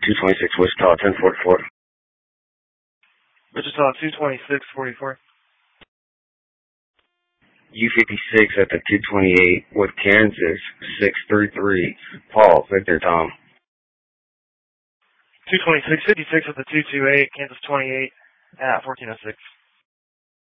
226 Wichita, 1044. Wichita, 22644. U56 at the 228 with Kansas, 633. Paul, Victor, Tom. 226, 56 at the 228, Kansas 28 at 1406.